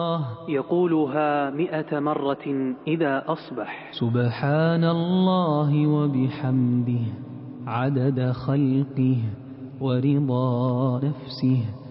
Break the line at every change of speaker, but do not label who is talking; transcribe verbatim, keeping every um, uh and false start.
يقولها مئة مرة إذا أصبح.
سبحان الله وبحمده عدد خلقه ورضا نفسه